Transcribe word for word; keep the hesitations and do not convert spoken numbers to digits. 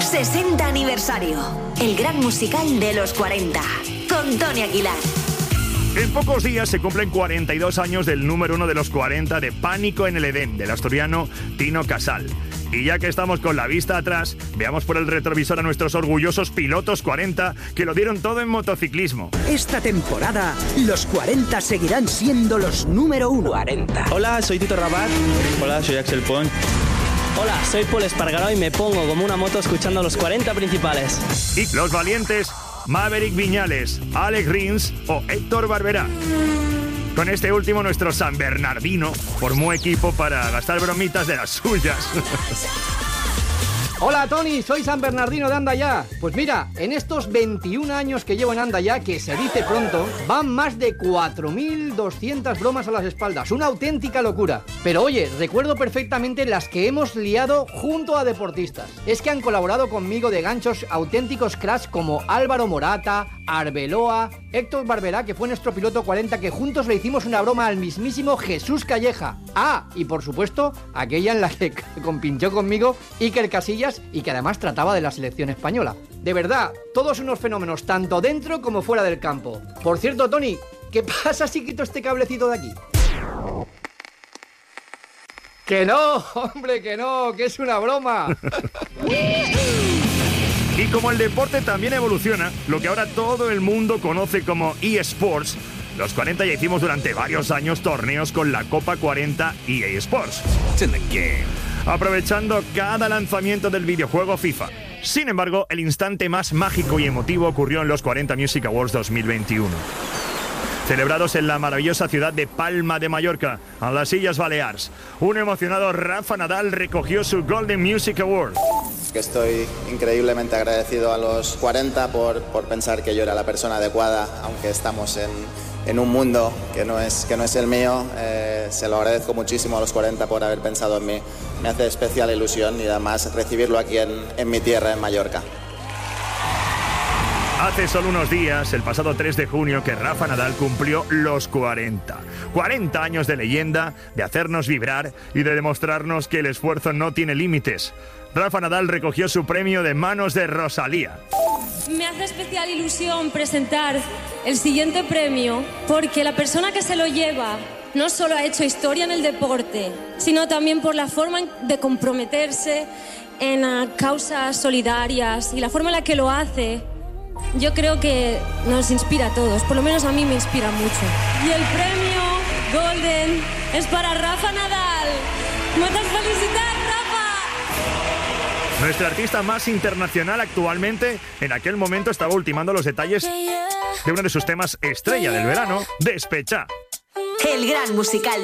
sesenta aniversario. El gran musical de los cuarenta. Con Tony Aguilar. En pocos días se cumplen cuarenta y dos años del número uno de los cuarenta de Pánico en el Edén, del asturiano Tino Casal. Y ya que estamos con la vista atrás, veamos por el retrovisor a nuestros orgullosos pilotos cuarenta que lo dieron todo en motociclismo. Esta temporada, los cuarenta seguirán siendo los número uno. cuarenta. Hola, soy Tito Rabat. Hola, soy Axel Pons. Hola, soy Paul Espargaró y me pongo como una moto escuchando los cuarenta principales. Y los valientes, Maverick Viñales, Alex Rins o Héctor Barberá. Con este último, nuestro San Bernardino formó equipo para gastar bromitas de las suyas. Hola Tony, soy San Bernardino de Andayá. Pues mira, en estos veintiún años que llevo en Andayá, que se dice pronto, van más de cuatro mil doscientas bromas a las espaldas. Una auténtica locura. Pero oye, recuerdo perfectamente las que hemos liado junto a deportistas. Es que han colaborado conmigo de ganchos auténticos cracks como Álvaro Morata, Arbeloa, Héctor Barberá, que fue nuestro piloto cuarenta, que juntos le hicimos una broma al mismísimo Jesús Calleja. Ah, y por supuesto, aquella en la que compinchó conmigo Iker Casillas y que además trataba de la selección española. De verdad, todos unos fenómenos, tanto dentro como fuera del campo. Por cierto, Tony, ¿qué pasa si quito este cablecito de aquí? ¡Que no, hombre, que no, que es una broma! Y como el deporte también evoluciona, lo que ahora todo el mundo conoce como eSports, los cuarenta ya hicimos durante varios años torneos con la Copa cuarenta E A Sports. Aprovechando cada lanzamiento del videojuego FIFA. Sin embargo, el instante más mágico y emotivo ocurrió en los cuarenta Music Awards dos mil veintiuno. Celebrados en la maravillosa ciudad de Palma de Mallorca, a las Illes Balears, un emocionado Rafa Nadal recogió su Golden Music Award. Estoy increíblemente agradecido a los cuarenta por, por pensar que yo era la persona adecuada, aunque estamos en, en un mundo que no es, que no es el mío. Eh, se lo agradezco muchísimo a los cuarenta por haber pensado en mí. Me hace especial ilusión y además recibirlo aquí en, en mi tierra, en Mallorca. Hace solo unos días, el pasado tres de junio, que Rafa Nadal cumplió los cuarenta. cuarenta años de leyenda, de hacernos vibrar y de demostrarnos que el esfuerzo no tiene límites. Rafa Nadal recogió su premio de manos de Rosalía. Me hace especial ilusión presentar el siguiente premio porque la persona que se lo lleva no solo ha hecho historia en el deporte, sino también por la forma de comprometerse en uh, causas solidarias y la forma en la que lo hace. Yo creo que nos inspira a todos, por lo menos a mí me inspira mucho. Y el premio Golden es para Rafa Nadal. ¡Muchas felicidades, Rafa! Nuestra artista más internacional actualmente, en aquel momento estaba ultimando los detalles de uno de sus temas estrella del verano, Despechá. El gran musical